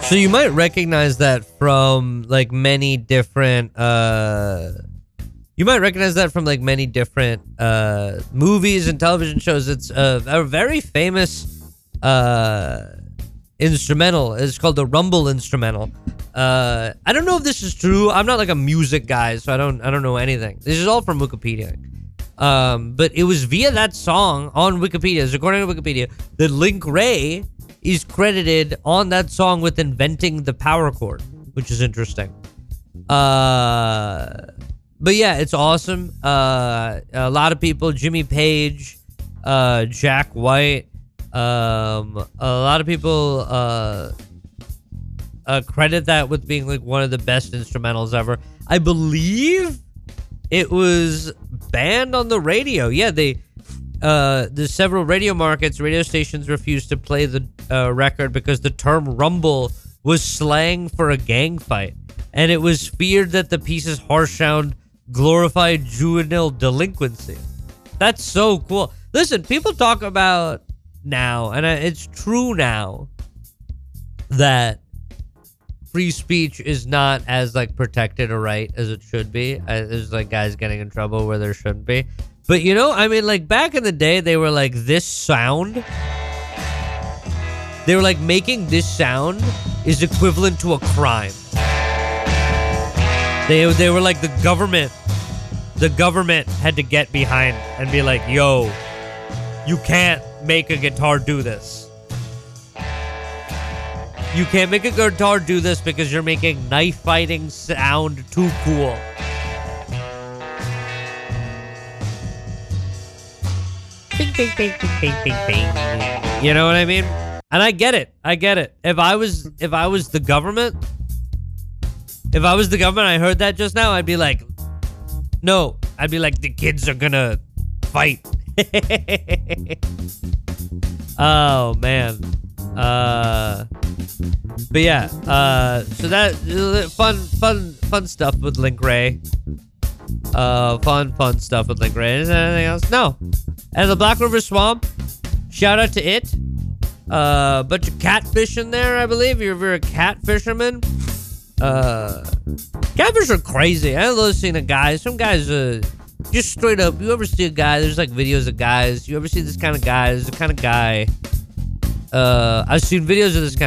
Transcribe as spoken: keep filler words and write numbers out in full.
So you might recognize that from like many different uh you might recognize that from like many different uh movies and television shows. It's a, a very famous uh instrumental. It's called the Rumble instrumental. Uh I don't know if this is true. I'm not like a music guy, so I don't I don't know anything. This is all from Wikipedia. Um but it was via that song on Wikipedia, it's according to Wikipedia, that Link Wray is credited on that song with inventing the power chord, which is interesting. Uh, but yeah, it's awesome. Uh, a lot of people, Jimmy Page, uh, Jack White, um, a lot of people uh, uh, credit that with being like one of the best instrumentals ever. I believe it was banned on the radio. Yeah, they. Uh, the several radio markets, radio stations refused to play the uh, record because the term rumble was slang for a gang fight, and it was feared that the piece's harsh sound glorified juvenile delinquency. That's so cool. Listen, people talk about now, and it's true now, that free speech is not as like protected a right as it should be. Uh, there's like guys getting in trouble where there shouldn't be. But, you know, I mean, like, back in the day, they were like, this sound, they were like, making this sound is equivalent to a crime. They, they were like, the government, the government had to get behind and be like, yo, you can't make a guitar do this. You can't make a guitar do this because you're making knife fighting sound too cool. Bing, bing, bing, bing, bing, bing, bing. You know what I mean? And I get it. I get it. If I was, if I was the government, if I was the government, I heard that just now, I'd be like, no. I'd be like, the kids are gonna fight. Oh man. Uh, but yeah. Uh, so that fun, fun, fun stuff with Link Wray. Uh, fun, fun stuff with Link Wray. Is there anything else? No. And the Black River Swamp, shout out to it. A uh, bunch of catfish in there, I believe. If you're a cat fisherman. Uh, catfish are crazy. I love seeing a guy. Some guys, uh, just straight up, you ever see a guy, there's like videos of guys. You ever see this kind of guy? There's the kind of guy. Uh, I've seen videos of this kind